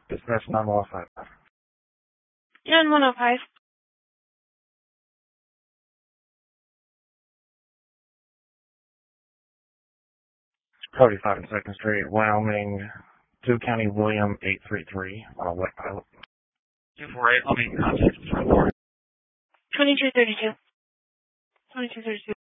Dispatch 915. Yeah, 105. Cody 5 and 2nd Street, Wyoming, 2 County William 833 on a wet pilot. 248, I'll be in contact with 24. 2232. 2232.